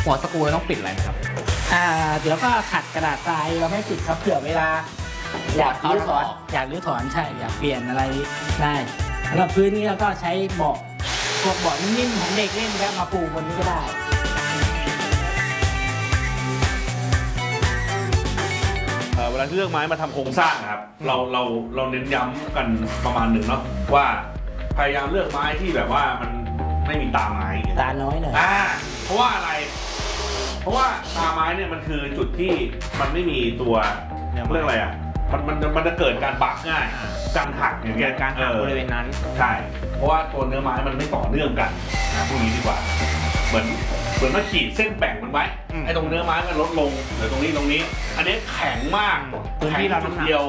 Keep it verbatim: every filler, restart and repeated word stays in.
หัวสกรูเราต้องปิดอะไรไหมครับอ่าเดี๋ยวก็ขัดกระดาษทรายเราไม่ปิดครับเผื่อเวลาอยากรื้อถอนอยากรื้อถอนใช่อยากเปลี่ยนอะไรได้สำหรับพื้นนี้เราก็ใช้เบาะพวกเบาะนิ่มๆของเด็กเล่นแล้วมาปูบนนี้ก็ได้เวลาที่เลือกไม้มาทำโครงสร้างครับเราเราเราเน้นย้ำกันประมาณหนึ่งเนาะว่าพยายามเลือกไม้ที่แบบว่ามันไม่มีตาไม้ตาน้อยหน่อยอ่าเพราะว่าอะไรเพราะว่าตาไม้เนี่ยมันคือจุดที่มันไม่มีตัวเรื่องอะไรอ่ะมันมันมันจะเกิดการบักง่ายการหักอย่างเงี้ยการหักบริเวณนั้นใช่เพราะว่าตัวเนื้อไม้มันไม่ต่อเนื่องกันนะพวกนี้ดีกว่าเหมือนเหมือนมาขีดเส้นแบ่งมันไว้ไอ้ตรงเนื้อไม้มันลดลงหรือตรงนี้ตรงนี้อันนี้แข็งมากพื้นที่เราจุดเดียว